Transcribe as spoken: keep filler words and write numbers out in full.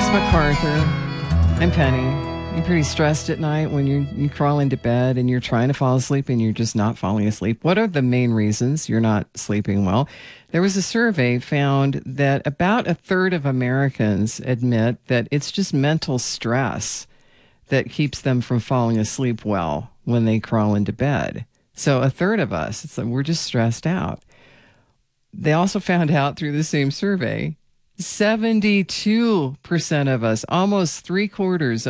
MacArthur. I'm Penny. You're pretty stressed at night when you you crawl into bed and you're trying to fall asleep and you're just not falling asleep. What are the main reasons you're not sleeping well? There was a survey found that about a third of Americans admit that it's just mental stress that keeps them from falling asleep well when they crawl into bed. So a third of us, it's like we're just stressed out. They also found out through the same survey, seventy-two percent of us, almost three quarters